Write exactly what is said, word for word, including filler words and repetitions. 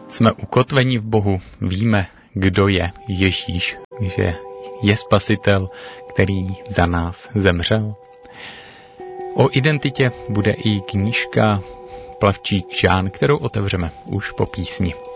Jsme ukotveni v Bohu, víme, kdo je Ježíš, že je spasitel, který za nás zemřel. O identitě bude i knížka Plavčík Žán, kterou otevřeme už po písni.